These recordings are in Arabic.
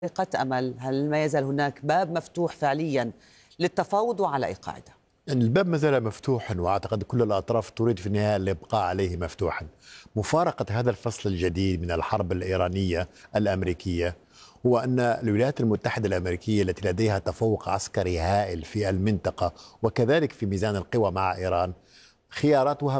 أمل؟ هل ما يزال هناك باب مفتوح فعليا للتفاوض على أي قاعدة؟ يعني الباب ما زال مفتوحا، واعتقد كل الاطراف تريد في النهايه الابقاء عليه مفتوحا. مفارقه هذا الفصل الجديد من الحرب الايرانيه الامريكيه هو ان الولايات المتحده الامريكيه التي لديها تفوق عسكري هائل في المنطقه وكذلك في ميزان القوى مع ايران خياراتها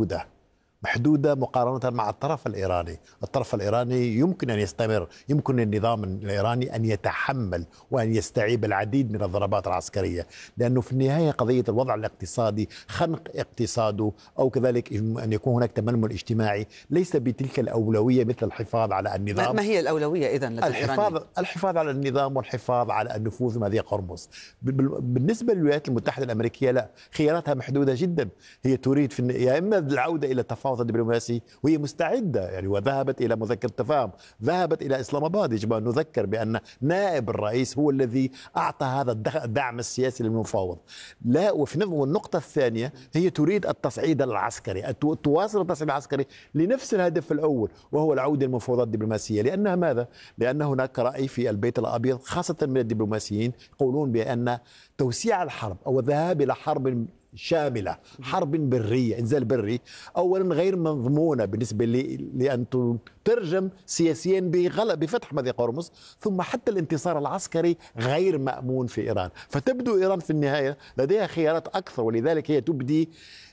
محدودة مقارنة مع الطرف الإيراني. الطرف الإيراني يمكن أن يستمر، يمكن النظام الإيراني أن يتحمل وأن يستعيب العديد من الضربات العسكرية، لأنه في النهاية قضية الوضع الاقتصادي، خنق اقتصاده أو كذلك أن يكون هناك تململ اجتماعي ليس بتلك الأولوية مثل الحفاظ على النظام. ما هي الأولوية إذن لدى الإيرانيين؟ الحفاظ على النظام والحفاظ على النفوذ مضيق هرمز. بالنسبة للولايات المتحدة الأمريكية لا، خياراتها محدودة جدا. هي تريد يا إما العودة إلى التفاوض الدبلوماسي، وهي مستعدة يعني، وذهبت إلى مذكرة تفاهم، ذهبت إلى إسلام آباد. يجب أن نذكر بأن نائب الرئيس هو الذي أعطى هذا الدعم السياسي للمفاوض. لا، والنقطة الثانية هي تريد التصعيد العسكري، تواصل التصعيد العسكري لنفس الهدف الأول وهو العودة للمفاوضات الدبلوماسية. لأنها ماذا؟ لأن هناك رأي في البيت الأبيض خاصة من الدبلوماسيين يقولون بأن توسيع الحرب أو الذهاب إلى حرب شاملة، حرب برية، إنزال بري، أولا غير مضمونة بالنسبة لأن تترجم سياسيا بفتح مضيق هرمز، ثم حتى الانتصار العسكري غير مأمون في إيران. فتبدو إيران في النهاية لديها خيارات أكثر، ولذلك هي تبدي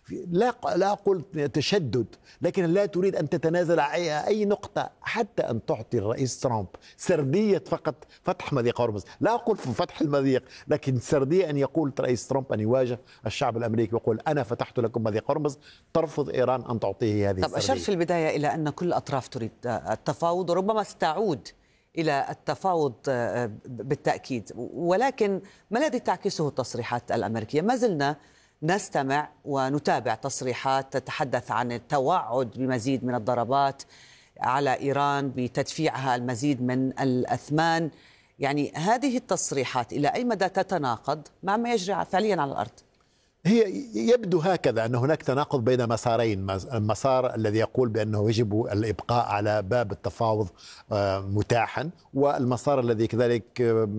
لا أقول تشدد، لكن لا تريد أن تتنازل أي نقطة حتى أن تعطي الرئيس ترامب سردية فقط فتح مضيق هرمز. لا أقول في فتح المضيق، لكن سردية أن يقول رئيس ترامب، أن يواجه الشعب الأمريكي ويقول أنا فتحت لكم مضيق هرمز، ترفض إيران أن تعطيه هذه السردية. أشرت في البداية إلى أن كل الأطراف تريد التفاوض، وربما ستعود إلى التفاوض بالتأكيد، ولكن ما الذي تعكسه التصريحات الأمريكية؟ ما زلنا نستمع ونتابع تصريحات تتحدث عن التوعد بمزيد من الضربات على إيران، بتدفيعها المزيد من الأثمان. يعني هذه التصريحات إلى أي مدى تتناقض مع ما يجري فعليا على الأرض؟ هي يبدو هكذا أن هناك تناقض بين مسارين، المسار الذي يقول بأنه يجب الإبقاء على باب التفاوض متاحا، والمسار الذي كذلك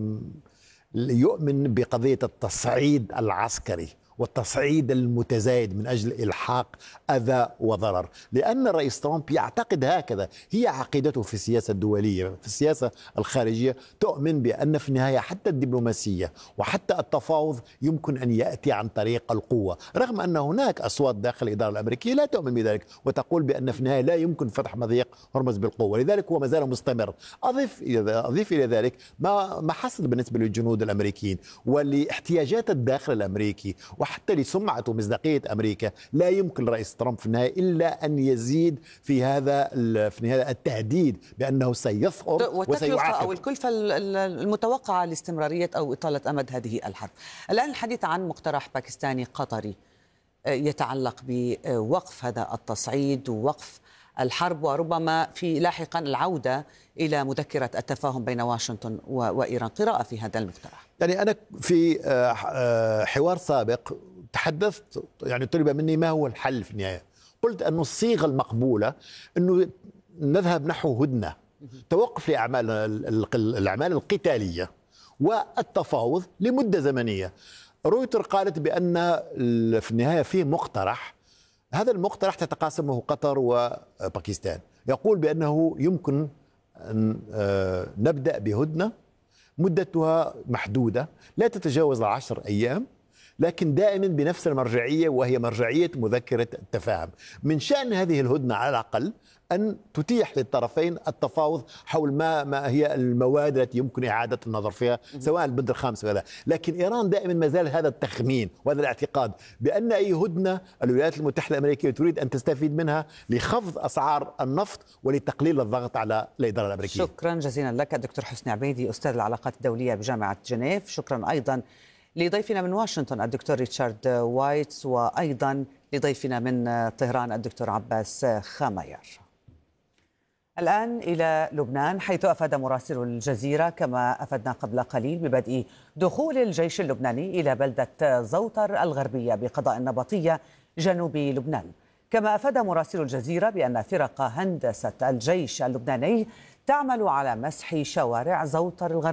يؤمن بقضية التصعيد العسكري والتصعيد المتزايد من أجل إلحاق أذى وضرر. لأن الرئيس ترامب يعتقد هكذا، هي عقيدته في السياسة الدولية، في السياسة الخارجية، تؤمن بأن في النهاية حتى الدبلوماسية وحتى التفاوض يمكن أن يأتي عن طريق القوة، رغم أن هناك أصوات داخل الإدارة الأمريكية لا تؤمن بذلك وتقول بأن في النهاية لا يمكن فتح مضيق هرمز بالقوة. لذلك هو ما زال مستمر. أضيف إلى ذلك ما حصل بالنسبة للجنود الأمريكيين ولاحتياجات الداخل الأمريكي وحتى لسمعة ومصداقية أمريكا. لا يمكن رئيس ترامب في النهاية إلا أن يزيد في هذا التهديد بأنه سيثأر وتكلفة أو الكلفة المتوقعة لاستمرارية أو إطالة أمد هذه الحرب. الآن الحديث عن مقترح باكستاني قطري يتعلق بوقف هذا التصعيد ووقف الحرب، وربما في لاحقا العودة إلى مذكرة التفاهم بين واشنطن وإيران. قراءة في هذا المقترح؟ يعني أنا في حوار سابق تحدثت، يعني طلب مني ما هو الحل في النهاية. قلت أن الصيغة المقبولة أنه نذهب نحو هدنة، توقف الأعمال القتالية والتفاوض لمدة زمنية. رويتر قالت بأن في النهاية فيه مقترح، هذا المقترح تتقاسمه قطر وباكستان، يقول بأنه يمكن أن نبدأ بهدنة مدتها محدودة لا تتجاوز 10 أيام، لكن دائما بنفس المرجعية وهي مرجعية مذكرة التفاهم. من شأن هذه الهدنة على الأقل أن تتيح للطرفين التفاوض حول ما هي المواد التي يمكن إعادة النظر فيها، سواء البند الخامس ولا. لكن إيران دائما ما زال هذا التخمين وهذا الاعتقاد بأن أي هدنة الولايات المتحدة الأمريكية تريد أن تستفيد منها لخفض أسعار النفط ولتقليل الضغط على الإدارة الأمريكية. شكرا جزيلا لك دكتور حسني عبيدي، أستاذ العلاقات الدولية بجامعة جنيف. شكرا أيضا لضيفنا من واشنطن الدكتور ريتشارد وايتس، وأيضا لضيفنا من طهران الدكتور عباس خامير. الآن إلى لبنان، حيث أفاد مراسل الجزيرة كما أفدنا قبل قليل ببدء دخول الجيش اللبناني إلى بلدة زوتر الغربية بقضاء النبطية جنوب لبنان. كما أفاد مراسل الجزيرة بأن فرق هندسة الجيش اللبناني تعمل على مسح شوارع زوطر الغرب